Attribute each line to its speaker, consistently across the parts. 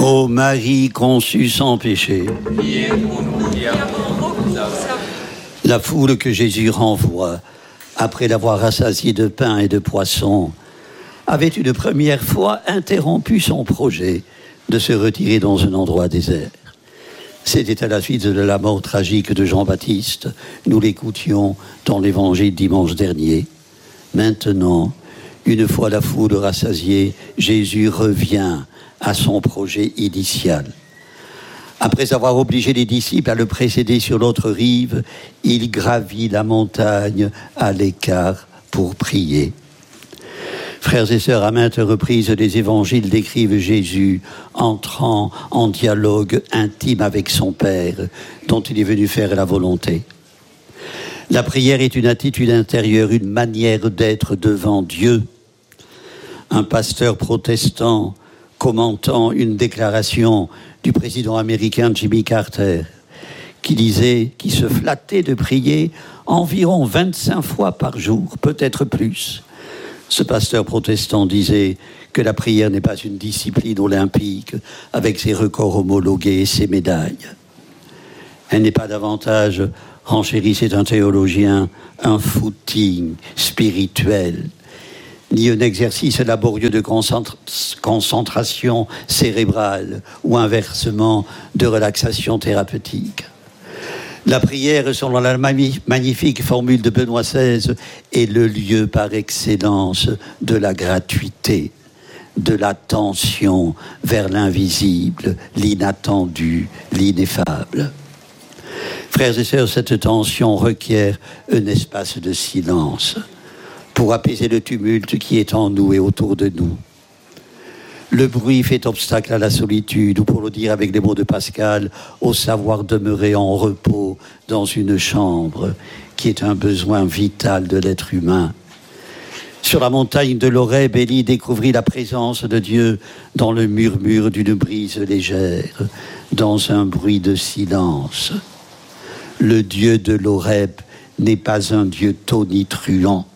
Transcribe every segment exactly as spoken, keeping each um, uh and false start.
Speaker 1: Ô Marie conçue sans péché, la foule que Jésus renvoie, après l'avoir rassasié de pain et de poisson, avait une première fois interrompu son projet de se retirer dans un endroit désert. C'était à la suite de la mort tragique de Jean-Baptiste. Nous l'écoutions dans l'évangile dimanche dernier. Maintenant, une fois la foule rassasiée, Jésus revient à son projet initial. Après avoir obligé les disciples à le précéder sur l'autre rive, il gravit la montagne à l'écart pour prier. Frères et sœurs, à maintes reprises, les évangiles décrivent Jésus entrant en dialogue intime avec son Père, dont il est venu faire la volonté. La prière est une attitude intérieure, une manière d'être devant Dieu. Un pasteur protestant, commentant une déclaration du président américain Jimmy Carter, qui disait, qui se flattait de prier environ vingt-cinq fois par jour, peut-être plus. Ce pasteur protestant disait que la prière n'est pas une discipline olympique avec ses records homologués et ses médailles. Elle n'est pas davantage, renchérissait un théologien, un footing spirituel, ni un exercice laborieux de concentra- concentration cérébrale ou inversement de relaxation thérapeutique. La prière, selon la magnifique formule de Benoît seize, est le lieu par excellence de la gratuité, de l'attention vers l'invisible, l'inattendu, l'ineffable. Frères et sœurs, cette tension requiert un espace de silence pour apaiser le tumulte qui est en nous et autour de nous. Le bruit fait obstacle à la solitude, ou pour le dire avec les mots de Pascal, au savoir demeurer en repos dans une chambre, qui est un besoin vital de l'être humain. Sur la montagne de l'Horeb, Élie découvrit la présence de Dieu dans le murmure d'une brise légère, dans un bruit de silence. Le Dieu de l'Horeb n'est pas un Dieu tonitruant.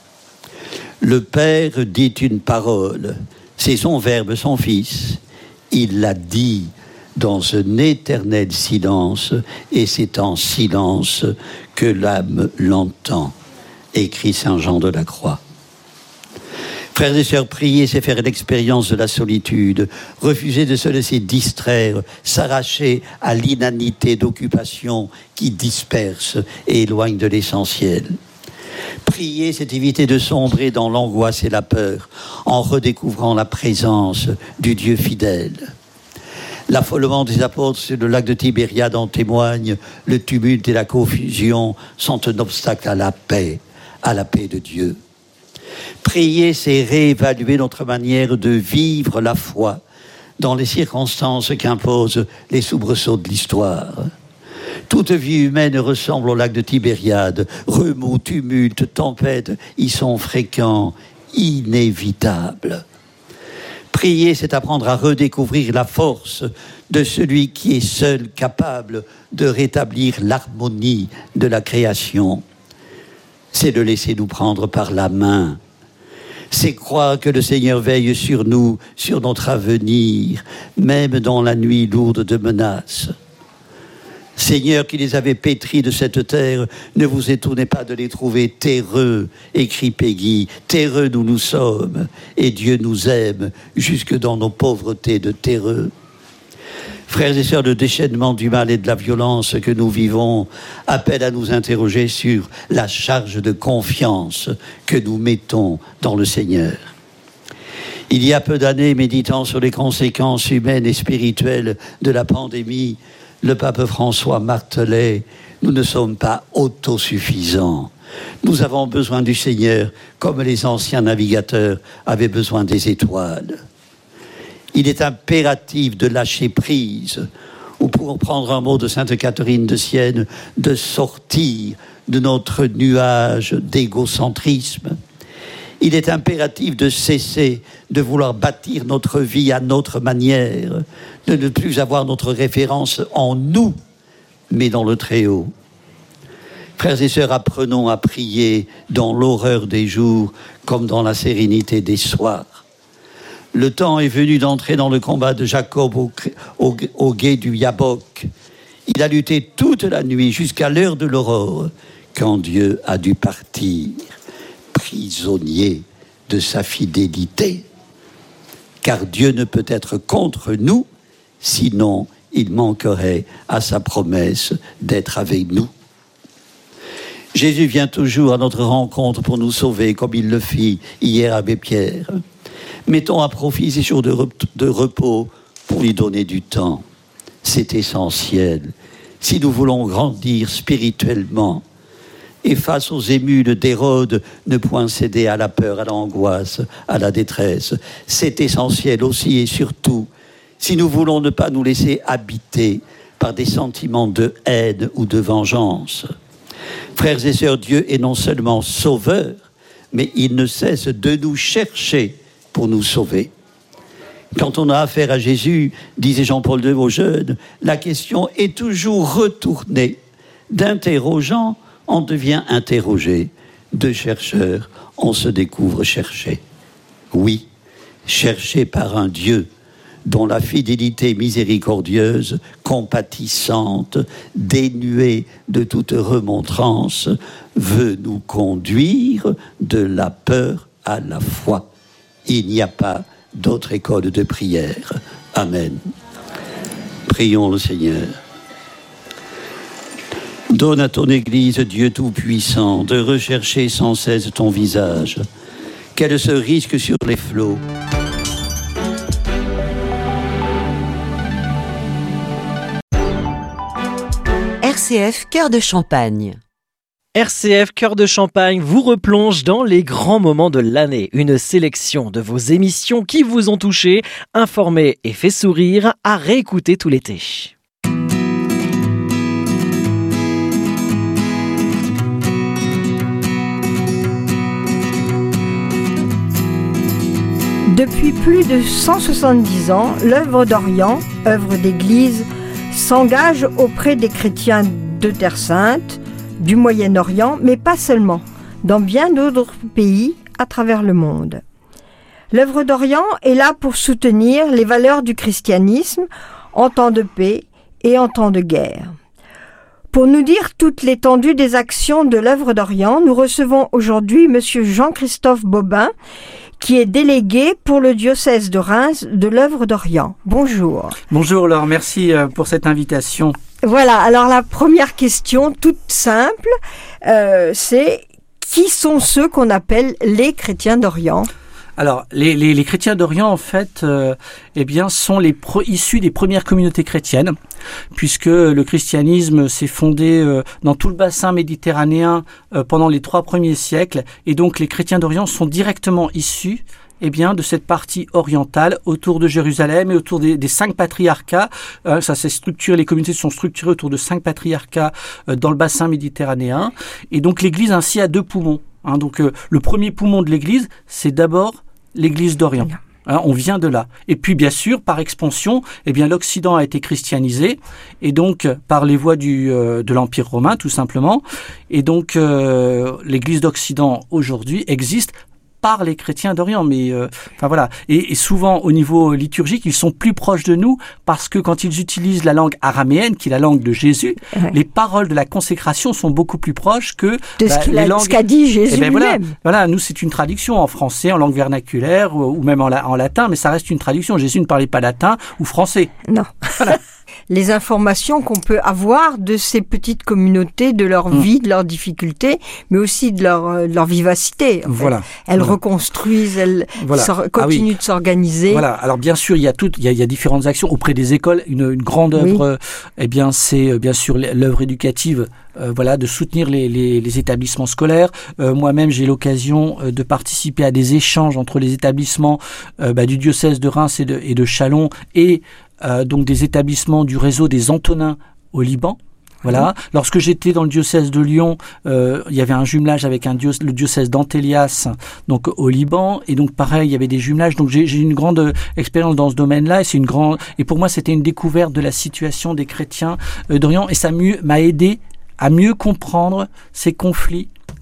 Speaker 1: Le Père dit une parole. C'est son Verbe, son Fils. Il l'a dit dans un éternel silence, et c'est en silence que l'âme l'entend, écrit saint Jean de la Croix. Frères et sœurs, prier, c'est faire l'expérience de la solitude, refuser de se laisser distraire, s'arracher à l'inanité d'occupation qui disperse et éloigne de l'essentiel. Prier, c'est éviter de sombrer dans l'angoisse et la peur, en redécouvrant la présence du Dieu fidèle. L'affolement des apôtres sur le lac de Tibériade en témoigne. Le tumulte et la confusion sont un obstacle à la paix, à la paix de Dieu. Prier, c'est réévaluer notre manière de vivre la foi dans les circonstances qu'imposent les soubresauts de l'histoire. Toute vie humaine ressemble au lac de Tibériade. Remous, tumulte, tempêtes y sont fréquents, inévitables. Prier, c'est apprendre à redécouvrir la force de celui qui est seul capable de rétablir l'harmonie de la création. C'est de laisser nous prendre par la main. C'est croire que le Seigneur veille sur nous, sur notre avenir, même dans la nuit lourde de menaces. Seigneur qui les avait pétris de cette terre, ne vous étonnez pas de les trouver terreux, écrit Peggy. Terreux nous nous sommes, et Dieu nous aime, jusque dans nos pauvretés de terreux. Frères et sœurs, le déchaînement du mal et de la violence que nous vivons appelle à nous interroger sur la charge de confiance que nous mettons dans le Seigneur. Il y a peu d'années, méditant sur les conséquences humaines et spirituelles de la pandémie, le pape François martelait « Nous ne sommes pas autosuffisants. Nous avons besoin du Seigneur comme les anciens navigateurs avaient besoin des étoiles. » Il est impératif de lâcher prise, ou pour prendre un mot de sainte Catherine de Sienne, de sortir de notre nuage d'égocentrisme. Il est impératif de cesser de vouloir bâtir notre vie à notre manière, de ne plus avoir notre référence en nous, mais dans le Très-Haut. Frères et sœurs, apprenons à prier dans l'horreur des jours comme dans la sérénité des soirs. Le temps est venu d'entrer dans le combat de Jacob au, au, au gué du Yabok. Il a lutté toute la nuit jusqu'à l'heure de l'aurore, quand Dieu a dû partir, prisonnier de sa fidélité. Car Dieu ne peut être contre nous, sinon il manquerait à sa promesse d'être avec nous. Jésus vient toujours à notre rencontre pour nous sauver, comme il le fit hier avec Pierre. Mettons à profit ces jours de repos pour lui donner du temps. C'est essentiel si nous voulons grandir spirituellement. Et face aux émules d'Hérode, ne point céder à la peur, à l'angoisse, à la détresse. C'est essentiel aussi et surtout si nous voulons ne pas nous laisser habiter par des sentiments de haine ou de vengeance. Frères et sœurs, Dieu est non seulement sauveur, mais il ne cesse de nous chercher pour nous sauver. Quand on a affaire à Jésus, disait Jean-Paul deux aux jeunes, la question est toujours retournée. D'interrogeant, on devient interrogé. De chercheur, on se découvre cherché. Oui, cherché par un Dieu dont la fidélité miséricordieuse, compatissante, dénuée de toute remontrance, veut nous conduire de la peur à la foi. Il n'y a pas d'autre école de prière. Amen. Prions le Seigneur. Donne à ton Église, Dieu Tout-Puissant, de rechercher sans cesse ton visage, qu'elle se risque sur les flots.
Speaker 2: R C F Cœur de Champagne.
Speaker 3: R C F Cœur de Champagne vous replonge dans les grands moments de l'année. Une sélection de vos émissions qui vous ont touché, informé et fait sourire, à réécouter tout l'été.
Speaker 4: Depuis plus de cent soixante-dix ans, l'œuvre d'Orient, œuvre d'église, s'engage auprès des chrétiens de Terre Sainte, du Moyen-Orient, mais pas seulement, dans bien d'autres pays à travers le monde. L'œuvre d'Orient est là pour soutenir les valeurs du christianisme en temps de paix et en temps de guerre. Pour nous dire toute l'étendue des actions de l'œuvre d'Orient, nous recevons aujourd'hui M. Jean-Christophe Bobin, qui est délégué pour le diocèse de Reims de l'œuvre d'Orient. Bonjour.
Speaker 5: Bonjour Laure, merci pour cette invitation.
Speaker 4: Voilà, alors la première question, toute simple, euh, c'est qui sont ceux qu'on appelle les chrétiens d'Orient ?
Speaker 5: Alors, les, les, les chrétiens d'Orient, en fait, euh, eh bien, sont les pro- issus des premières communautés chrétiennes, puisque le christianisme s'est fondé euh, dans tout le bassin méditerranéen euh, pendant les trois premiers siècles, et donc les chrétiens d'Orient sont directement issus eh bien, de cette partie orientale autour de Jérusalem et autour des, des cinq patriarcats. Euh, ça s'est structuré, les communautés sont structurées autour de cinq patriarcats euh, dans le bassin méditerranéen. Et donc l'Église ainsi a deux poumons. Hein, donc euh, le premier poumon de l'Église, c'est d'abord l'Église d'Orient. Hein, on vient de là. Et puis bien sûr, par expansion, eh bien l'Occident a été christianisé, et donc par les voies du, euh, de l'Empire romain, tout simplement. Et donc euh, l'Église d'Occident aujourd'hui existe par les chrétiens d'Orient, mais euh, enfin voilà. Et, et souvent au niveau liturgique, ils sont plus proches de nous parce que quand ils utilisent la langue araméenne, qui est la langue de Jésus, ouais. les paroles de la consécration sont beaucoup plus proches que
Speaker 4: de ce, bah, qu'il a, langues... ce qu'a dit Jésus eh ben,
Speaker 5: voilà,
Speaker 4: lui-même.
Speaker 5: Voilà, nous c'est une traduction en français, en langue vernaculaire ou, ou même en, la, en latin, mais ça reste une traduction. Jésus ne parlait pas latin ou français.
Speaker 4: Non. Voilà. Les informations qu'on peut avoir de ces petites communautés, de leur mmh. vie, de leurs difficultés, mais aussi de leur, de leur vivacité. En
Speaker 5: voilà.
Speaker 4: fait. Elles
Speaker 5: voilà.
Speaker 4: reconstruisent, elles
Speaker 5: voilà.
Speaker 4: continuent ah oui. de s'organiser.
Speaker 5: Voilà. Alors bien sûr, il y a toutes, il y a, il y a différentes actions auprès des écoles. Une, une grande œuvre, oui. eh bien, c'est bien sûr l'œuvre éducative. Euh, voilà, de soutenir les, les, les établissements scolaires. Euh, moi-même, j'ai l'occasion euh, de participer à des échanges entre les établissements euh, bah, du diocèse de Reims et de, et de Châlons et euh, donc des établissements du réseau des Antonins au Liban. Voilà. Mmh. Lorsque j'étais dans le diocèse de Lyon, euh, il y avait un jumelage avec un diocèse, le diocèse d'Antélias, donc au Liban, et donc pareil, il y avait des jumelages. Donc j'ai, j'ai une grande expérience dans ce domaine-là, et c'est une grande, et pour moi, c'était une découverte de la situation des chrétiens euh, d'Orient, et ça m'a aidé à mieux comprendre ces conflits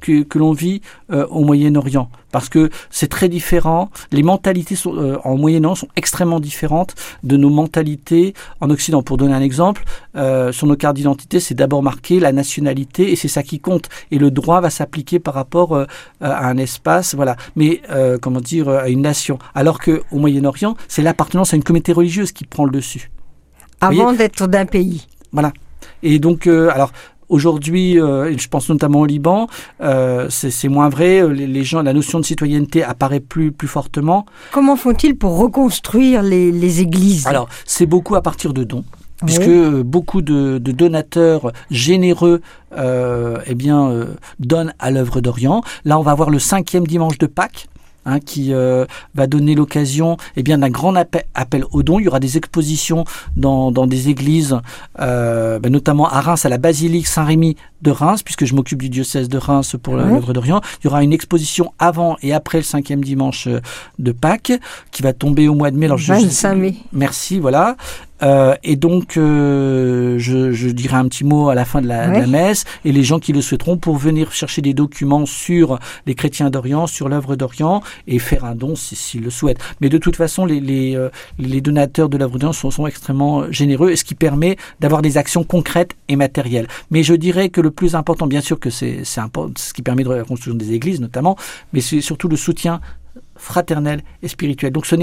Speaker 5: que, que l'on vit euh, au Moyen-Orient. Parce que c'est très différent. Les mentalités sont, euh, en Moyen-Orient sont extrêmement différentes de nos mentalités en Occident. Pour donner un exemple, euh, sur nos cartes d'identité, c'est d'abord marqué la nationalité et c'est ça qui compte. Et le droit va s'appliquer par rapport euh, à un espace, voilà. Mais euh, comment dire, à une nation. Alors qu'au Moyen-Orient, c'est l'appartenance à une communauté religieuse qui prend le dessus.
Speaker 4: Avant d'être d'un pays.
Speaker 5: Voilà. Et donc, euh, alors. Aujourd'hui, euh, je pense notamment au Liban, euh, c'est, c'est moins vrai. Les, les gens, la notion de citoyenneté apparaît plus, plus fortement.
Speaker 4: Comment font-ils pour reconstruire les, les églises ?
Speaker 5: Alors, c'est beaucoup à partir de dons.
Speaker 4: Oui.
Speaker 5: Puisque beaucoup de, de donateurs généreux euh, eh bien, euh, donnent à l'œuvre d'Orient. Là, on va voir le cinquième dimanche de Pâques. Hein, qui euh, va donner l'occasion eh bien, d'un grand appel, appel aux dons. Il y aura des expositions dans, dans des églises, euh, ben, notamment à Reims, à la basilique Saint-Rémy de Reims, puisque je m'occupe du diocèse de Reims pour ouais. l'œuvre d'Orient. Il y aura une exposition avant et après le cinquième dimanche de Pâques, qui va tomber au mois de mai. Alors,
Speaker 4: vingt-cinq mai.
Speaker 5: Merci, voilà. Euh, et donc, euh, je, je dirai un petit mot à la fin de la, ouais. de la messe, et les gens qui le souhaiteront pour venir chercher des documents sur les chrétiens d'Orient, sur l'œuvre d'Orient, et faire un don s'ils si, si le souhaitent. Mais de toute façon, les, les, euh, les donateurs de l'œuvre d'Orient sont, sont extrêmement généreux, et ce qui permet d'avoir des actions concrètes et matérielles. Mais je dirais que le plus important, bien sûr que c'est, c'est important, ce qui permet de la construction des églises notamment, mais c'est surtout le soutien fraternel et spirituel. Donc ce n'est